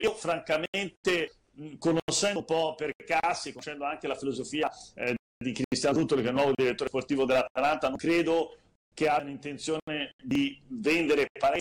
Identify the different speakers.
Speaker 1: Io francamente, conoscendo un po' Percassi, conoscendo anche la filosofia di Cristiano Tuttoli, che è il nuovo direttore sportivo dell'Atalanta, non credo che abbia l'intenzione di vendere parecchi